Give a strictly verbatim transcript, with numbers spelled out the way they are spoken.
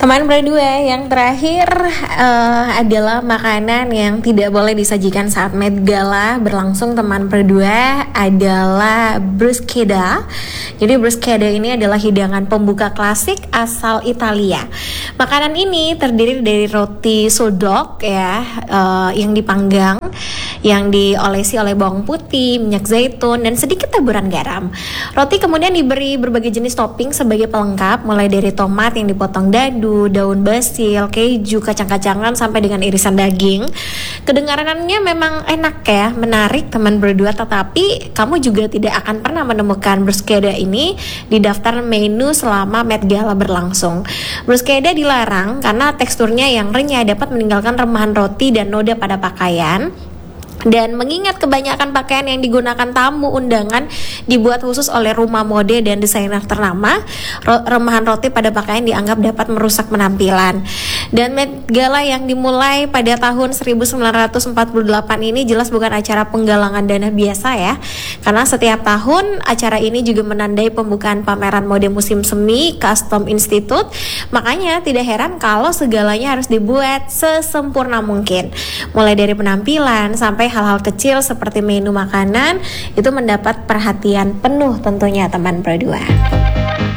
Teman berdua, yang terakhir uh, adalah makanan yang tidak boleh disajikan saat Met Gala berlangsung. Teman berdua adalah bruschetta. Jadi bruschetta ini adalah hidangan pembuka klasik asal Italia. Makanan ini terdiri dari roti sodok ya, uh, yang dipanggang, yang diolesi oleh bawang putih, minyak zaitun, dan sedikit taburan garam. Roti kemudian diberi berbagai jenis topping sebagai pelengkap, mulai dari tomat yang dipotong dadu, daun basil, keju, kacang-kacangan, sampai dengan irisan daging. Kedengarannya memang enak ya, menarik teman berdua, tetapi kamu juga tidak akan pernah menemukan bruschetta ini di daftar menu selama Met Gala berlangsung. Bruschetta dilarang karena teksturnya yang renyah dapat meninggalkan remahan roti dan noda pada pakaian. Dan mengingat kebanyakan pakaian yang digunakan tamu undangan dibuat khusus oleh rumah mode dan desainer ternama, ro- remahan roti pada pakaian dianggap dapat merusak penampilan. Dan Met Gala yang dimulai pada tahun seribu sembilan ratus empat puluh delapan ini jelas bukan acara penggalangan dana biasa ya, karena setiap tahun acara ini juga menandai pembukaan pameran mode musim semi Custom Institute. Makanya tidak heran kalau segalanya harus dibuat sesempurna mungkin, mulai dari penampilan sampai hal-hal kecil seperti menu makanan itu mendapat perhatian penuh tentunya teman berdua.